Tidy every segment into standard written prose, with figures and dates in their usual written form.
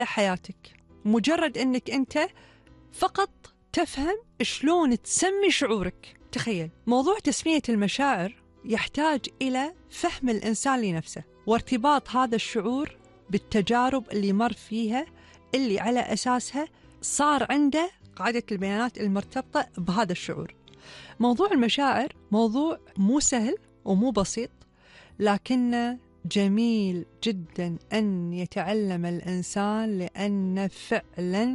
حياتك، مجرد أنك أنت فقط تفهم شلون تسمي شعورك. تخيل موضوع تسمية المشاعر يحتاج إلى فهم الإنسان لنفسه وارتباط هذا الشعور بالتجارب اللي مر فيها، اللي على أساسها صار عنده قاعدة البيانات المرتبطة بهذا الشعور. موضوع المشاعر موضوع مو سهل ومو بسيط، لكنه جميل جدا أن يتعلم الإنسان، لأن فعلا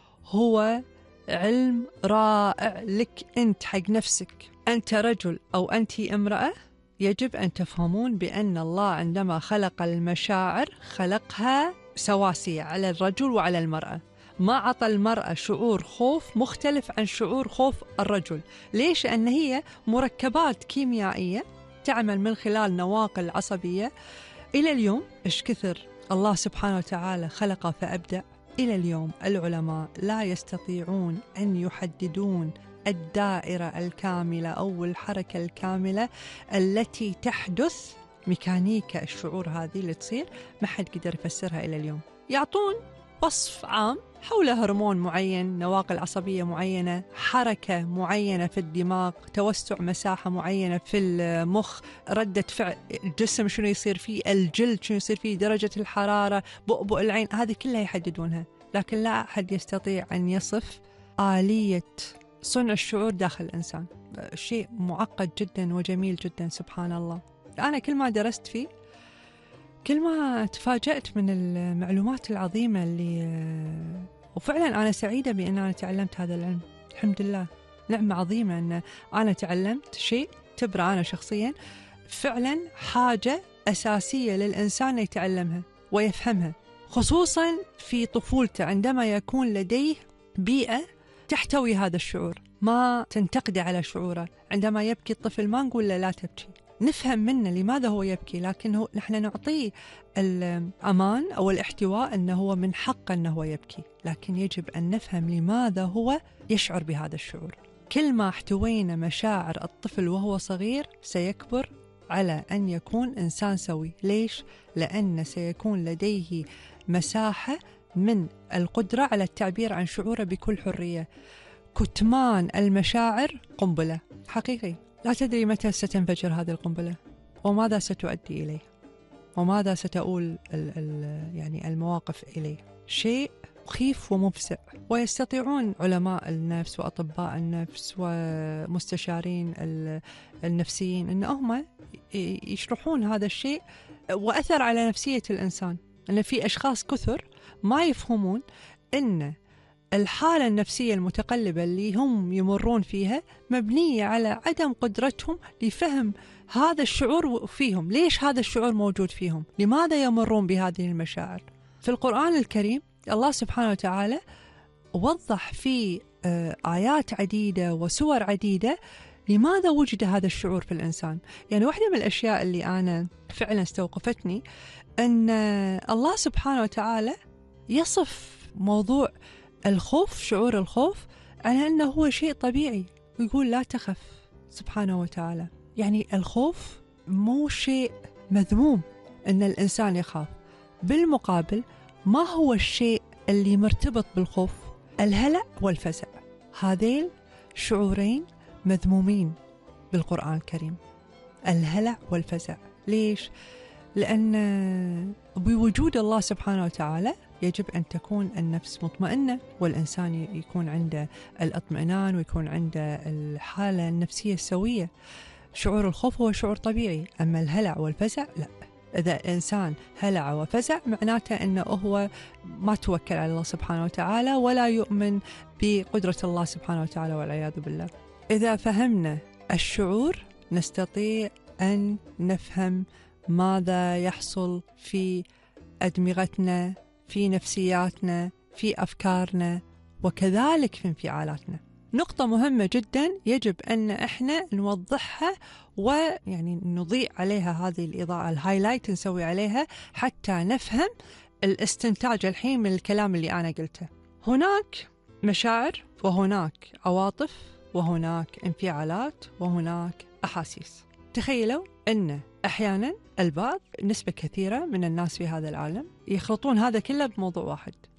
هو علم رائع لك أنت حق نفسك. أنت رجل أو أنت امرأة، يجب أن تفهمون بأن الله عندما خلق المشاعر خلقها سواسية على الرجل وعلى المرأة. ما عطى المرأة شعور خوف مختلف عن شعور خوف الرجل. ليش؟ لأن هي مركبات كيميائية تعمل من خلال نواقل عصبية. إلى اليوم إيش كثر الله سبحانه وتعالى خلق فأبدع، إلى اليوم العلماء لا يستطيعون أن يحددون الدائرة الكاملة أو الحركة الكاملة التي تحدث ميكانيكا الشعور هذه اللي تصير، ما حد قدر يفسرها إلى اليوم. يعطون وصف عام حول هرمون معين، نواقل عصبية معينة، حركة معينة في الدماغ، توسع مساحة معينة في المخ، ردة فعل الجسم شنو يصير فيه، الجلد شنو يصير فيه، درجة الحرارة، بؤبؤ العين، هذه كلها يحددونها. لكن لا أحد يستطيع أن يصف آلية صنع الشعور داخل الإنسان. شيء معقد جدا وجميل جدا سبحان الله. أنا كل ما درست فيه كل ما تفاجأت من المعلومات العظيمة اللي وفعلا أنا سعيدة بأن أنا تعلمت هذا العلم. الحمد لله، نعمة عظيمة أن أنا تعلمت شيء تبرع أنا شخصيا فعلا حاجة أساسية للإنسان يتعلمها ويفهمها، خصوصا في طفولته عندما يكون لديه بيئة تحتوي هذا الشعور، ما تنتقده على شعوره. عندما يبكي الطفل ما نقول له لا تبكي، نفهم منه لماذا هو يبكي، لكن نحن نعطيه الأمان أو الاحتواء أنه هو من حقه أنه هو يبكي، لكن يجب أن نفهم لماذا هو يشعر بهذا الشعور. كل ما احتوينا مشاعر الطفل وهو صغير سيكبر على أن يكون إنسان سوي. ليش؟ لأن سيكون لديه مساحة من القدرة على التعبير عن شعوره بكل حرية. كتمان المشاعر قنبلة حقيقي، لا تدري متى ستنفجر هذه القنبلة وماذا ستؤدي إليه وماذا ستؤول يعني المواقف إليه. شيء مخيف ومفزع. ويستطيعون علماء النفس وأطباء النفس ومستشارين النفسيين أن هم يشرحون هذا الشيء وأثر على نفسية الإنسان. أن في أشخاص كثر ما يفهمون أن الحالة النفسية المتقلبة اللي هم يمرون فيها مبنية على عدم قدرتهم لفهم هذا الشعور فيهم. ليش هذا الشعور موجود فيهم؟ لماذا يمرون بهذه المشاعر؟ في القرآن الكريم الله سبحانه وتعالى وضح في آيات عديدة وسور عديدة لماذا وجد هذا الشعور في الإنسان. يعني واحدة من الأشياء اللي أنا فعلا استوقفتني أن الله سبحانه وتعالى يصف موضوع الخوف، شعور الخوف، على أنه هو شيء طبيعي، ويقول لا تخف سبحانه وتعالى. يعني الخوف مو شيء مذموم أن الإنسان يخاف، بالمقابل ما هو الشيء اللي مرتبط بالخوف؟ الهلع والفزع. هذين شعورين مذمومين بالقرآن الكريم، الهلع والفزع. ليش؟ لأن بوجود الله سبحانه وتعالى يجب أن تكون النفس مطمئنة والإنسان يكون عنده الاطمئنان ويكون عنده الحالة النفسية السوية. شعور الخوف هو شعور طبيعي، أما الهلع والفزع لا. إذا الإنسان هلع وفزع معناته أنه هو ما توكل على الله سبحانه وتعالى ولا يؤمن بقدرة الله سبحانه وتعالى والعياذ بالله. إذا فهمنا الشعور نستطيع أن نفهم ماذا يحصل في أدمغتنا، في نفسياتنا، في أفكارنا، وكذلك في انفعالاتنا. نقطة مهمة جدا يجب أن احنا نوضحها ويعني نضيء عليها هذه الإضاءة، الهايلايت نسوي عليها حتى نفهم الاستنتاج الحين من الكلام اللي أنا قلته. هناك مشاعر وهناك عواطف وهناك انفعالات وهناك أحاسيس. تخيلوا أن أحيانا البعض، نسبة كثيرة من الناس في هذا العالم، يخلطون هذا كله بموضوع واحد.